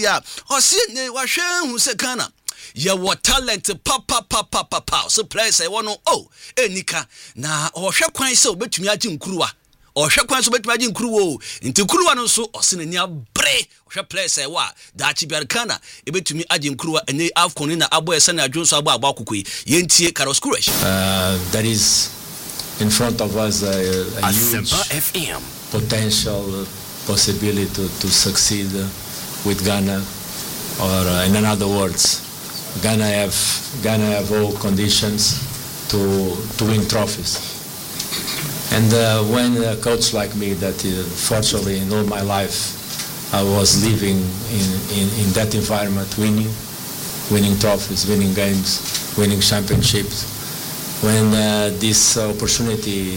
Yeah, Osine Washen who said Ghana. Ya what talent pa so players I want oh enika na ohwe kwan se obetumi agi nkuruwa ohwe kwan se obetumi agi nkuruwo nti nkuruwa no so osine nia bre ohwe players I wa da chi biarkana ebetumi agi nkuruwa ene afcon na abo ese na adwonso abo akukui yentie Carlos Queiroz. That is in front of us a huge FM potential possibility to succeed with Ghana, or in other words, Ghana have all conditions to win trophies. And when a coach like me, that fortunately in all my life I was living in that environment, winning trophies, winning games, winning championships. When this opportunity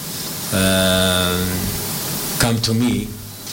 come to me,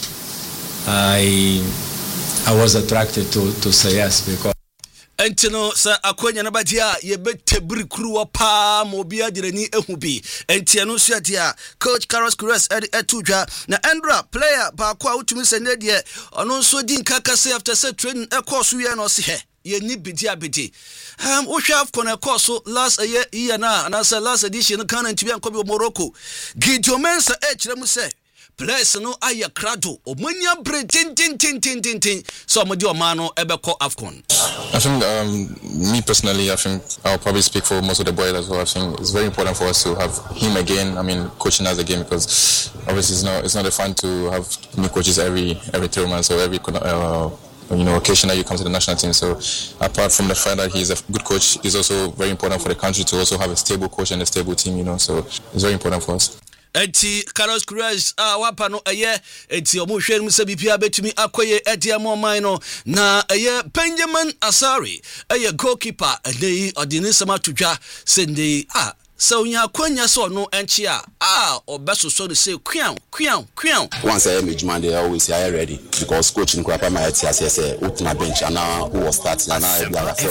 I was attracted to say yes, because Entino sa akwanya na badia ye betebri kruwa pa mo bia direni ehubi entiano suadia coach Carlos Queiroz etudwa na Endra player ba kwa utumi sene de ono so di nkaka say after say training e course we no se he ye ni bidi abidi wo hwa afcon e course last year na say last edition kan ntbi ankobi Morocco Gideon Mensah e kire mu say place no aye krado omania bre tin so amodi omano ebeko afcon. I think me personally, I think I'll probably speak for most of the boys as well. I think it's very important for us to have him again. I mean, coaching us again, because obviously it's not fun to have new coaches every 3 months or every occasion that you come to the national team. So apart from the fact that he's a good coach, it's also very important for the country to also have a stable coach and a stable team. So it's very important for us. Enti Carlos Queiroz wapa no enti omo hwe mu se bipia betumi akoye ediamo man no na Benjamin Asare goalkeeper dey odini sama tudwa sende so nya kwanya so no enchi obeso so dey say kwian once I manage man, they always say ready, because coaching kwapa my head say open a bench and now who was starting and now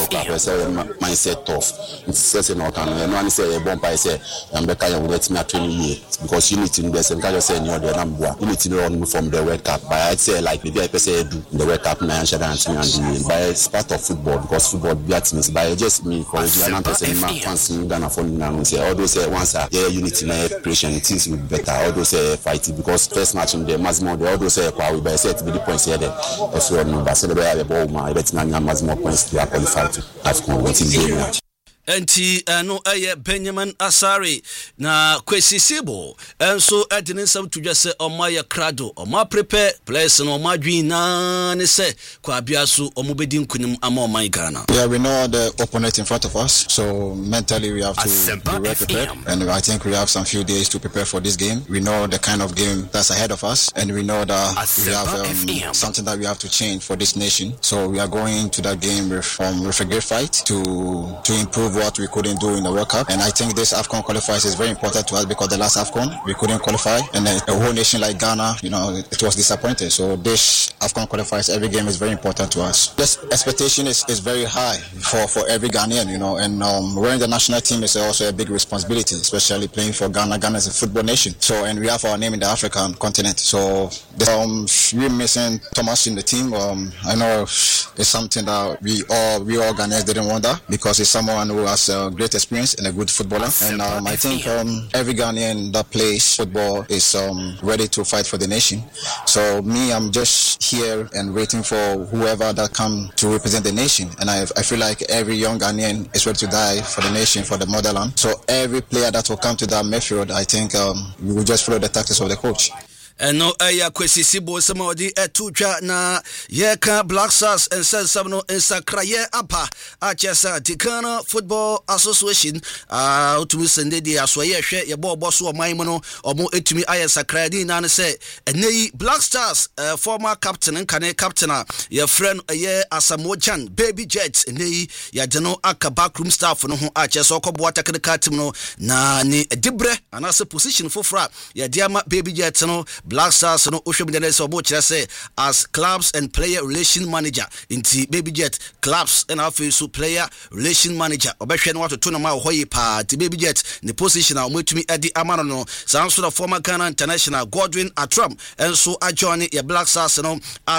mindset tough. It's say no can no one say bomb by say Mbeka you let me training year, because you need to invest and just say no the number you need to run from the World Cup. But I say like maybe I say do the World Cup na and by it's part of football, because football beats me by just me for the and person man fans in Ghana for now say all those say once unity na pressure things will be better, all those say fighting, because first match in the maximum the all those say we by set to be the points here there also number so the ball my bet na maximum points to qualify to AFCON what is the enti no Benjamin Asare na Kwesi Sibo enso edine sam tudwa se omaya krado oma prepare players no madwi na ne se kwa biaso omobedi nkunim ama oman Ghana. Yeah, we know the opponent in front of us, so mentally we have to be well prepared, and I think we have some few days to prepare for this game. We know the kind of game that's ahead of us, and we know that we have something that we have to change for this nation. So we are going to that game with a great fight to improve what we couldn't do in the World Cup. And I think this AFCON qualifiers is very important to us, because the last AFCON we couldn't qualify, and a whole nation like Ghana, it was disappointing. So this AFCON qualifiers, every game is very important to us. This expectation is very high for every Ghanaian, and wearing the national team is also a big responsibility, especially playing for Ghana. Ghana is a football nation, so and we have our name in the African continent. So we're missing Thomas in the team. I know it's something that we all Ghanaians didn't want that, because it's someone who has great experience and a good footballer. And I think every Ghanaian that plays football is ready to fight for the nation. So me, I'm just here and waiting for whoever that come to represent the nation. And I feel like every young Ghanaian is ready to die for the nation, for the motherland. So every player that will come to that midfield, I think we will just follow the tactics of the coach. No Kwesi Sibo samodi etudwa na yeka Black Stars and says some no ensakraye apa achesa Ghana Football Association utumi sende di asoye hwe ye bo so oman mu no omo etumi ayesakra di na ne se enei Black Stars former captain nkane captain ye friend ye Asamoah Gyan Baby Jets enei ya jeno aka backroom staff no ho achesa okobo technical team no na ni dibre anase position fofra ya diama Baby Jets no Black Stars no Oshomidane so bo kire say as clubs and player relation manager inti Baby Jet clubs and also player relation manager obehwe no watoto no ma hoyi pa ti Baby Jet ne position a omotumi edi amano no sanso the former Ghana international Godwin Atram and so adjoin your Black Stars no